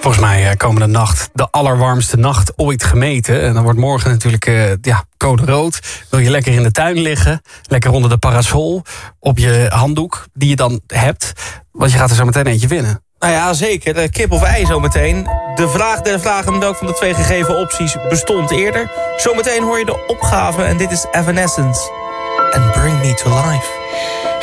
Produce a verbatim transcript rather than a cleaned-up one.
Volgens mij uh, komende nacht de allerwarmste nacht ooit gemeten. En dan wordt morgen natuurlijk uh, ja, code rood. Wil je lekker in de tuin liggen, lekker onder de parasol, op je handdoek die je dan hebt. Want je gaat er zo meteen eentje winnen. Nou ja, zeker. De kip of ei zometeen. De vraag der vragen, welke van de twee gegeven opties bestond eerder? Zometeen hoor je de opgave en dit is Evanescence. And Bring Me To Life.